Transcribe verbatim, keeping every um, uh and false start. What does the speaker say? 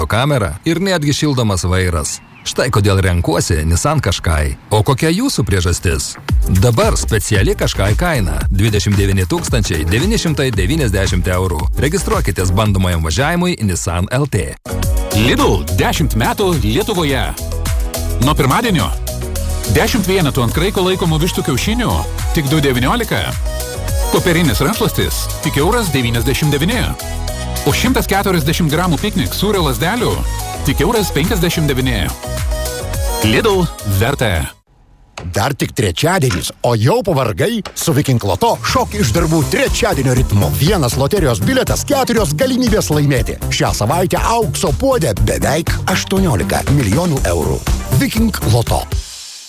kamera ir netgi šildomas vairas. Štai kodėl renkuosi Nissan Qashqai. O kokia jūsų priežastis? Dabar speciali Qashqai kaina – dvidešimt devyni tūkstančiai devyni šimtai devyniasdešimt eurų. Registruokitės bandomajam važiavimui Nissan L T. Lidl dešimt metų Lietuvoje. Nuo pirmadienio dešimt vienetų ant kraiko laikomų vištų kiaušinių tik du devyniolika. Popierinis rankšluostis tik euras devyniasdešimt devyni. Už šimtas keturiasdešimt gramų piknik sūrio lazdelių tik euras penkiasdešimt devyni. Lidl verta. Dar tik trečiadienis, o jau pavargai? Su Viking Loto šok iš darbų trečiadienio ritmu. Vienas loterijos bilietas, keturios galimybės laimėti. Šią savaitę aukso puodė beveik aštuoniolika milijonų eurų. Viking Loto.